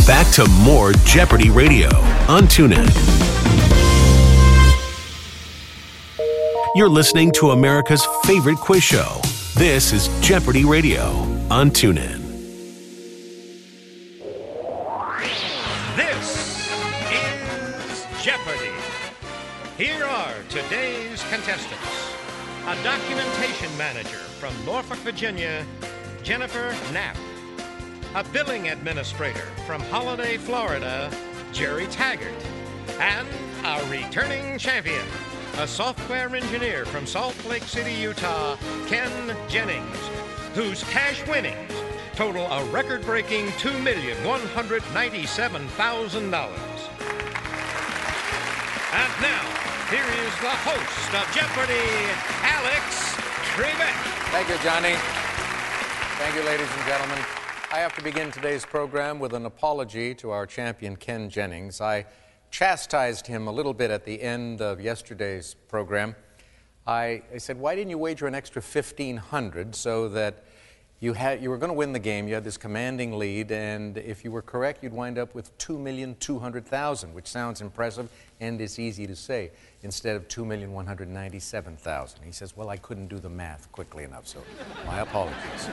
Back to more Jeopardy Radio on TuneIn. You're listening to America's favorite quiz show. This is Jeopardy Radio on TuneIn. This is Jeopardy! Here are today's contestants. A documentation manager from Norfolk, Virginia, Jennifer Knapp. A billing administrator from Holiday, Florida, Jerry Taggart. And a returning champion, a software engineer from Salt Lake City, Utah, Ken Jennings, whose cash winnings total a record-breaking $2,197,000. And now, here is the host of Jeopardy, Alex Trebek. Thank you, Johnny. Thank you, ladies and gentlemen. I have to begin today's program with an apology to our champion, Ken Jennings. I chastised him a little bit at the end of yesterday's program. I said, why didn't you wager an extra $1,500 so that you were going to win the game, you had this commanding lead, and if you were correct, you'd wind up with $2,200,000, which sounds impressive and is easy to say, instead of $2,197,000. He says, well, I couldn't do the math quickly enough, so my apologies.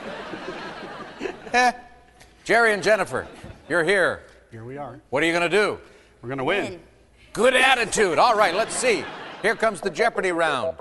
Jerry and Jennifer, you're here. Here we are. What are you going to do? We're going to win. Good attitude. All right, let's see. Here comes the Jeopardy round.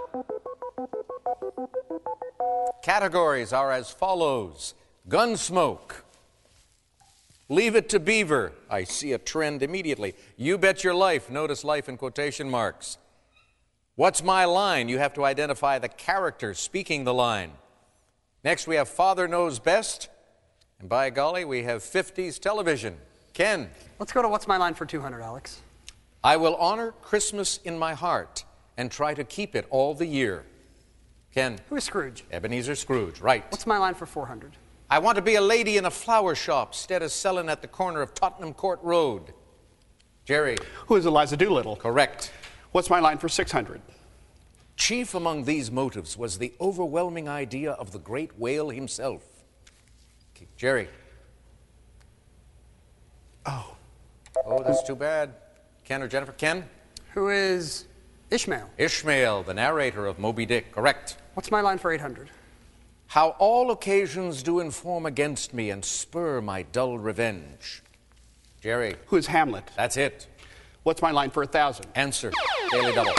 Categories are as follows. Gunsmoke. Leave It to Beaver. I see a trend immediately. You Bet Your Life. Notice life in quotation marks. What's My Line? You have to identify the character speaking the line. Next, we have Father Knows Best. And by golly, we have 50s television. Ken. Let's go to What's My Line for 200, Alex. I will honor Christmas in my heart and try to keep it all the year. Ken. Who is Scrooge? Ebenezer Scrooge, right. What's My Line for 400? I want to be a lady in a flower shop instead of selling at the corner of Tottenham Court Road. Jerry. Who is Eliza Doolittle? Correct. What's My Line for 600? Chief among these motives was the overwhelming idea of the great whale himself. Okay, Jerry. Oh, that's too bad. Ken or Jennifer? Ken? Who is Ishmael? Ishmael, the narrator of Moby Dick. Correct. What's My Line for 800? How all occasions do inform against me and spur my dull revenge. Jerry. who is Hamlet? That's it. What's My Line for 1,000? Answer. Daily Double.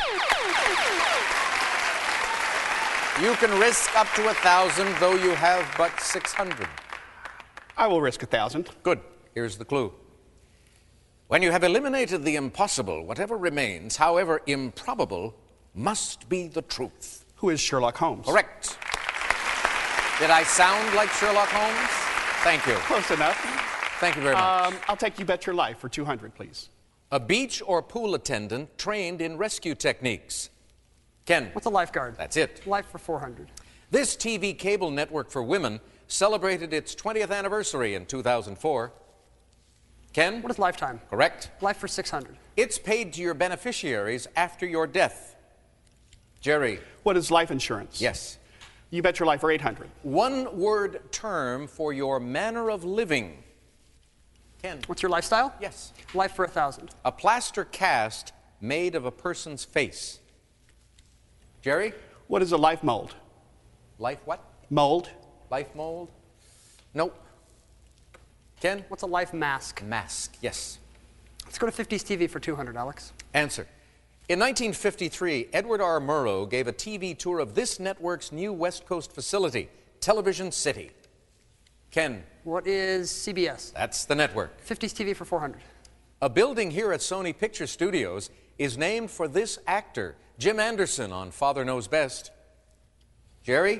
You can risk up to 1,000, though you have but 600. I will risk 1,000. Good. Here's the clue. When you have eliminated the impossible, whatever remains, however improbable, must be the truth. Who is Sherlock Holmes? Correct. Did I sound like Sherlock Holmes? Thank you. Close enough. Thank you very much. I'll take You Bet Your Life for 200, please. A beach or pool attendant trained in rescue techniques. Ken. What's a lifeguard? That's it. Life for 400. This TV cable network for women celebrated its 20th anniversary in 2004. Ken? What is Lifetime? Correct. Life for 600. It's paid to your beneficiaries after your death. Jerry? What is life insurance? Yes. You Bet Your Life for 800. One-word term for your manner of living. Ken? What's your lifestyle? Yes. Life for 1,000. A plaster cast made of a person's face. Jerry? What is a life mold? Life what? Mold. Life mold? Nope. Ken? What's a life mask? Mask, yes. Let's go to 50s TV for 200, Alex. Answer. In 1953, Edward R. Murrow gave a TV tour of this network's new West Coast facility, Television City. Ken? What is CBS? That's the network. 50s TV for 400. A building here at Sony Picture Studios is named for this actor, Jim Anderson, on Father Knows Best. Jerry?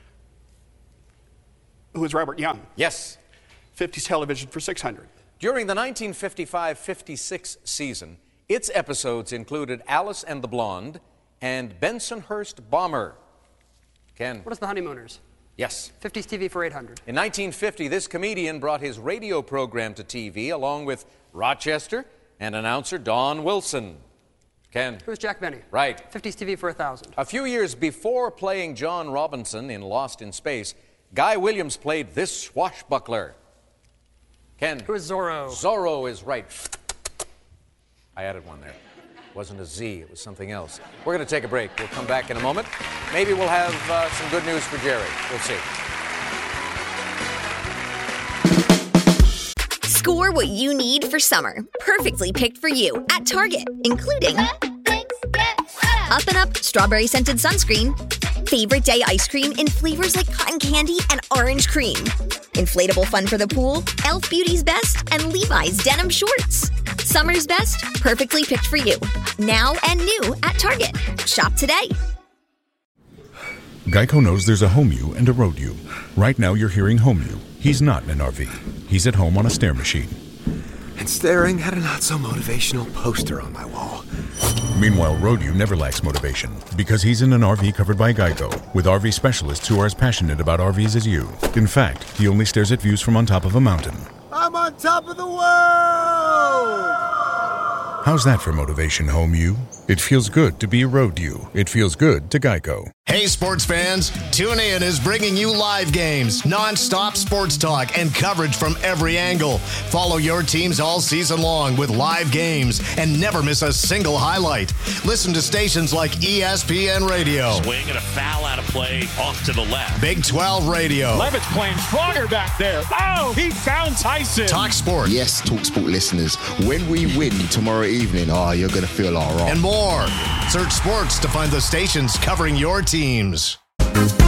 Who is Robert Young? Yes. 50s television for 600. During the 1955-56 season, its episodes included Alice and the Blonde and Bensonhurst Bomber. Ken? What is The Honeymooners? Yes. 50s TV for 800. In 1950, this comedian brought his radio program to TV along with Rochester and announcer Don Wilson. Ken? Who's Jack Benny? Right. 50s TV for 1,000. A few years before playing John Robinson in Lost in Space, Guy Williams played this swashbuckler. Ken. It was Zorro. Zorro is right. I added one there. It wasn't a Z, it was something else. We're going to take a break. We'll come back in a moment. Maybe we'll have some good news for Jerry. We'll see. Score what you need for summer. Perfectly picked for you at Target, including Up and Up Strawberry Scented Sunscreen, Favorite Day Ice Cream in flavors like cotton candy and orange cream, Inflatable Fun for the Pool, Elf Beauty's Best, and Levi's Denim Shorts. Summer's best, perfectly picked for you. Now and new at Target. Shop today. Geico knows there's a home you and a road you. Right now you're hearing home you. He's not in an RV. He's at home on a stair machine. And staring at a not-so-motivational poster on my wall. Meanwhile, road you never lacks motivation because he's in an RV covered by Geico with RV specialists who are as passionate about RVs as you. In fact, he only stares at views from on top of a mountain. I'm on top of the world! How's that for motivation, home you? It feels good to be a road you. It feels good to Geico. Hey, sports fans, TuneIn is bringing you live games, non-stop sports talk, and coverage from every angle. Follow your teams all season long with live games and never miss a single highlight. Listen to stations like ESPN Radio. Swing and a foul out of play off to the left. Big 12 Radio. Levitt's playing stronger back there. Oh, he found Tyson. Talk Sport. Yes, Talk Sport listeners, when we win tomorrow evening, you're going to feel all right. And more. Search sports to find the stations covering your teams.